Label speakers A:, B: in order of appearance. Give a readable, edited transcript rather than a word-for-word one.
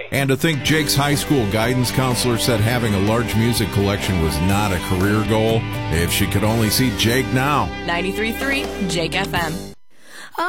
A: And to think Jake's high school guidance counselor said having a large music collection was not a career goal. If she could only see Jake now.
B: 93.3 Jake FM.